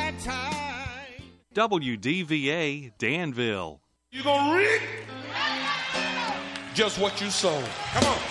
my time. WDVA Danville. You're going to reap just what you sow. Come on.